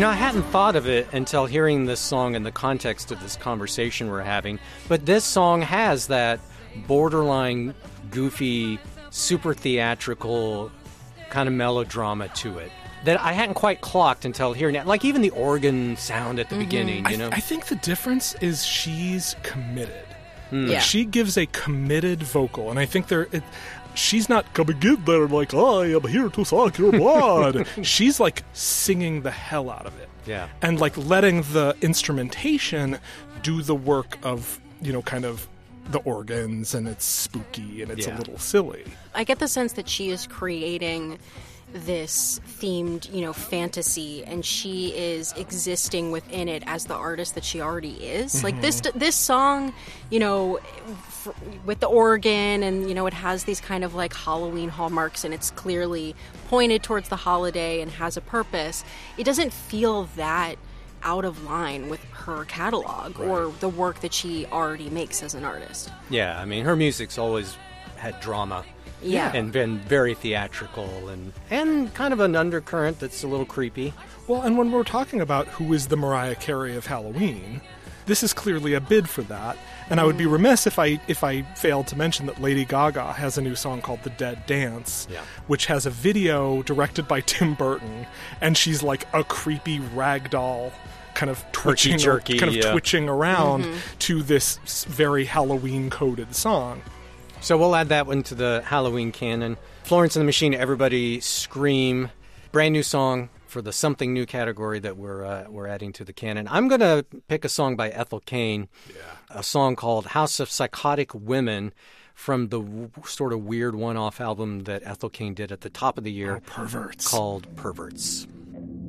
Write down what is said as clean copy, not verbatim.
I hadn't thought of it until hearing this song in the context of this conversation we're having, but this song has that borderline goofy, super theatrical kind of melodrama to it that I hadn't quite clocked until hearing it. Like even the organ sound at the beginning, I think the difference is she's committed. Yeah. She gives a committed vocal, and I think she's not gonna get there like, I am here to suck your blood. She's like singing the hell out of it. Yeah. And like letting the instrumentation do the work of, kind of the organs, and it's spooky and it's a little silly. I get the sense that she is creating this themed, fantasy, and she is existing within it as the artist that she already is. Like this song, with the organ, and it has these kind of like Halloween hallmarks, and it's clearly pointed towards the holiday and has a purpose. It doesn't feel that out of line with her catalog or the work that she already makes as an artist. Yeah, I mean, her music's always had drama. Yeah. And been very theatrical and kind of an undercurrent that's a little creepy. Well, and when we're talking about who is the Mariah Carey of Halloween, this is clearly a bid for that. And I would be remiss if I failed to mention that Lady Gaga has a new song called The Dead Dance, which has a video directed by Tim Burton, and she's like a creepy ragdoll kind of twitching, twitching around to this very Halloween-coded song. So we'll add that one to the Halloween canon. Florence and the Machine, Everybody Scream. Brand new song for the Something New category that we're adding to the canon. I'm going to pick a song by Ethel Cain, a song called House of Psychotic Women from the sort of weird one-off album that Ethel Cain did at the top of the year. Perverts. Called Perverts.